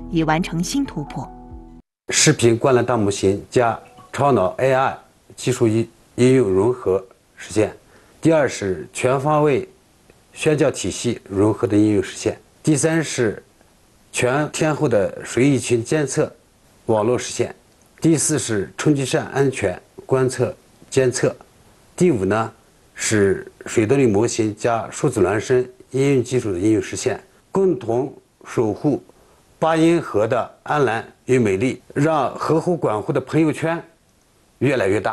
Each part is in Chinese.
已完成新突破。 视频观览大模型加超脑 AI 技术应用融合实现。第二是全方位宣教体系融合的应用实现。第三是全天候的水蚁群监测网络实现。第四是冲积扇安全观测监测。第五呢是水德林模型加数字孪生应用技术的应用实现，共同守护巴音河的安澜与美丽，让河湖管湖的朋友圈越来越大。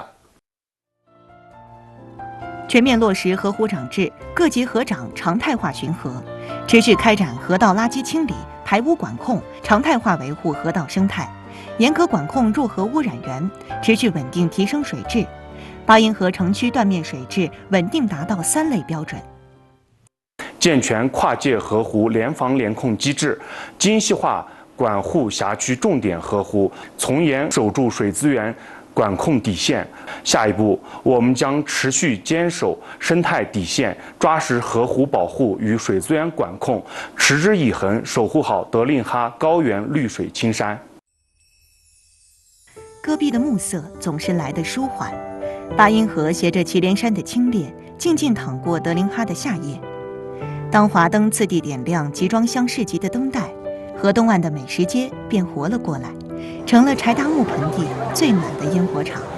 全面落实河湖长制，各级河长常态化巡河，持续开展河道垃圾清理、排污管控，常态化维护河道生态，严格管控入河污染源，持续稳定提升水质。巴音河城区断面水质稳定达到3类标准。 健全跨界河湖联防联控机制，精细化管护辖区重点河湖，从严守住水资源管控底线。下一步，我们将持续坚守生态底线，抓实河湖保护与水资源管控，持之以恒守护好德令哈高原绿水青山。 戈壁的暮色总是来得舒缓，巴音河携着祁连山的清冽，静静淌过德令哈的夏夜。当华灯次第点亮集装箱市集的灯带，河东岸的美食街便活了过来，成了柴达木盆地最满的烟火场。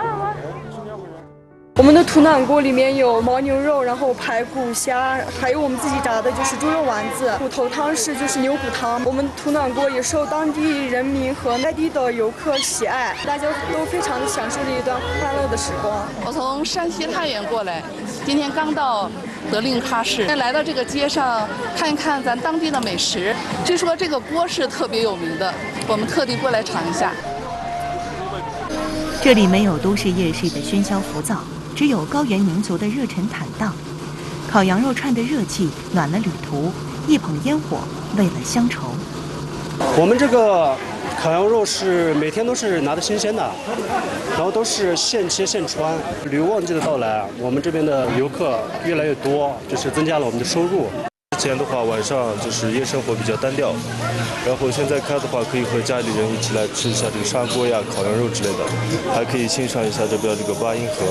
我们的土腩锅里面有牦牛肉，然后排骨、虾，还有我们自己炸的就是猪肉丸子。骨头汤是就是牛骨汤。我们土腩锅也受当地人民和外地的游客喜爱，大家都非常的享受这一段欢乐的时光。 我从山西太原过来，今天刚到德令哈市，来到这个街上看一看咱当地的美食。据说这个锅是特别有名的，我们特地过来尝一下。 这里没有都市夜市的喧嚣浮躁，只有高原民族的热忱坦荡。烤羊肉串的热气暖了旅途，一捧烟火为了乡愁。 我们这个烤羊肉是每天都是拿的新鲜的，然后都是现切现穿。旅游旺季的到来，我们这边的游客越来越多，就是增加了我们的收入。之前的话，晚上就是夜生活比较单调，然后现在开的话，可以和家里人一起来吃一下这个砂锅呀、烤羊肉之类的，还可以欣赏一下这边这个巴音河。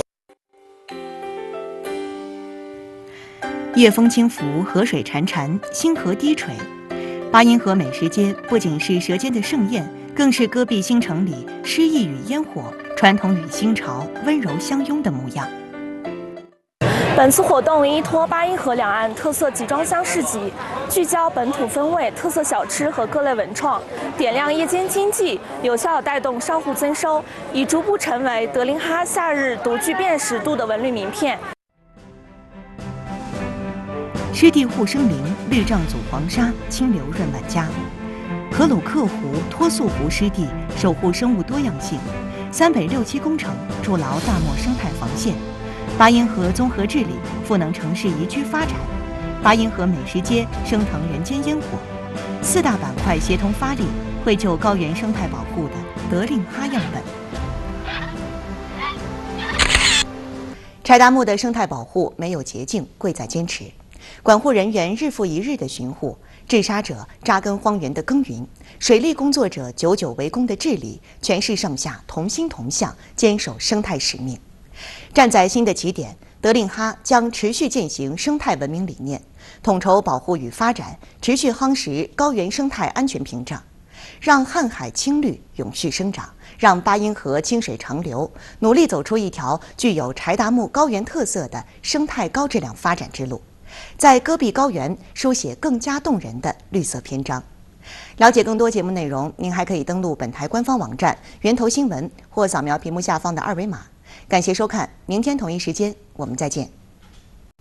夜风轻拂，河水潺潺，星河低垂。巴音河美食街不仅是舌尖的盛宴，更是戈壁新城里诗意与烟火、传统与新潮温柔相拥的模样。 本次活动依托巴音河两岸特色集装箱市集，聚焦本土风味、特色小吃和各类文创，点亮夜间经济，有效带动商户增收，已逐步成为德令哈夏日独具辨识度的文旅名片。湿地护生林、绿障阻黄沙，清流润万家。荷鲁克湖、托素湖湿地守护生物多样性，三北六七工程筑牢大漠生态防线。巴音河综合治理赋能城市宜居发展，巴音河美食街升腾人间烟火，四大板块协同发力，绘就高原生态保护的德令哈样本。柴达木的生态保护没有捷径，贵在坚持。管护人员日复一日的巡护，治沙者扎根荒原的耕耘，水利工作者久久为功的治理，全市上下同心同向，坚守生态使命。站在新的起点，德令哈将持续践行生态文明理念，统筹保护与发展，持续夯实高原生态安全屏障，让瀚海青绿永续生长，让巴音河清水长流，努力走出一条具有柴达木高原特色的生态高质量发展之路，在戈壁高原书写更加动人的绿色篇章。了解更多节目内容，您还可以登录本台官方网站源头新闻或扫描屏幕下方的2维码。感谢收看，明天同一时间我们再见。